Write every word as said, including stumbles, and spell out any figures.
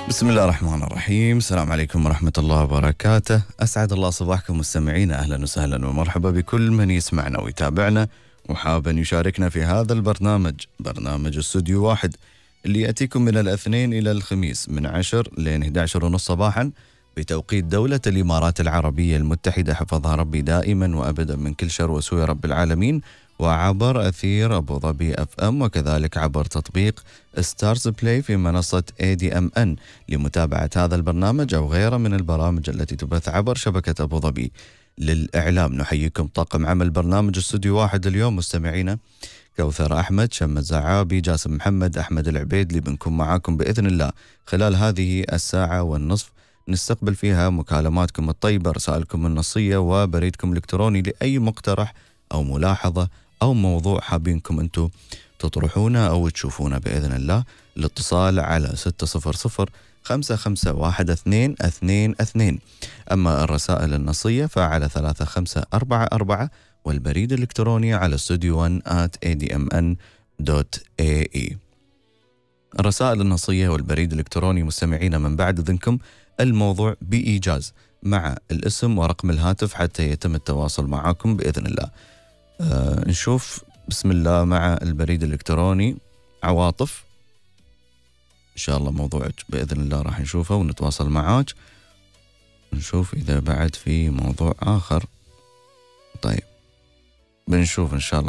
بسم الله الرحمن الرحيم. السلام عليكم ورحمة الله وبركاته. أسعد الله صباحكم مستمعينا، أهلا وسهلا ومرحبا بكل من يسمعنا ويتابعنا وحابا يشاركنا في هذا البرنامج، برنامج استوديو واحد، اللي يأتيكم من الاثنين إلى الخميس من عشر لين إحدى عشر ونص صباحا بتوقيت دولة الإمارات العربية المتحدة، حفظها ربي دائما وأبدا من كل شر وسوء رب العالمين، وعبر أثير أبو ظبي أف أم، وكذلك عبر تطبيق ستارز بلاي في منصة اي دي ام ان لمتابعة هذا البرنامج أو غيره من البرامج التي تبث عبر شبكة أبو ظبي للإعلام. نحييكم طاقم عمل برنامج استوديو واحد اليوم مستمعينا: كوثر أحمد، شمس زعابي، جاسم محمد، أحمد العبيد، اللي بنكون معاكم بإذن الله خلال هذه الساعة والنصف، نستقبل فيها مكالماتكم الطيبة، رسائلكم النصية، وبريدكم الإلكتروني لأي مقترح أو ملاحظة أو موضوع حابينكم أنتم تطرحونه أو تشوفونه بإذن الله. الاتصال على ستة صفر صفر خمسة خمسة واحد اثنين اثنين اثنين. أما الرسائل النصية فعلى ثلاثة خمسة أربعة أربعة، والبريد الإلكتروني على استوديو واحد آت إيه دي إم إن دوت إيه إي. الرسائل النصية والبريد الإلكتروني مستمعين من بعد إذنكم الموضوع بإيجاز مع الاسم ورقم الهاتف حتى يتم التواصل معكم بإذن الله. آه نشوف بسم الله مع البريد الإلكتروني عواطف، إن شاء الله موضوعك بإذن الله راح نشوفه ونتواصل معاك، نشوف إذا بعد في موضوع آخر. طيب بنشوف إن شاء الله